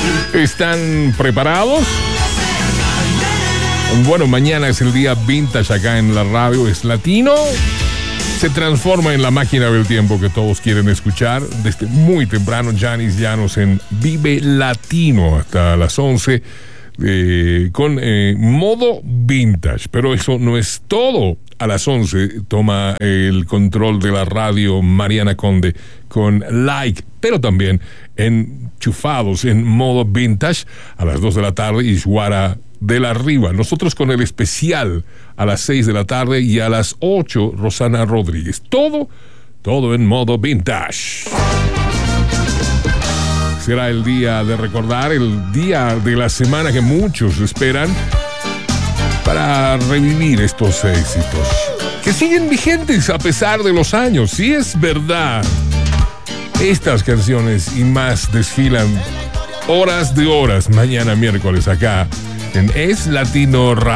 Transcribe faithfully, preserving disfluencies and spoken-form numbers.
¿Están preparados? Bueno, mañana es el día vintage acá en la radio. Es latino. Se transforma en la máquina del tiempo que todos quieren escuchar. Desde muy temprano, Yanis Llanos en Vive Latino hasta las once. Eh, con eh, modo vintage. Pero eso no es todo. A las once toma el control de la radio Mariana Conde con Like, pero también enchufados en modo vintage a las dos de la tarde, Iswara de la Riva. Nosotros con el especial a las seis de la tarde y a las ocho Rosana Rodríguez. Todo, todo en modo vintage. Será el día de recordar, el día de la semana que muchos esperan para revivir estos éxitos que siguen vigentes a pesar de los años. Sí, es verdad. Estas canciones y más desfilan horas de horas mañana miércoles acá en Es Latino Radio.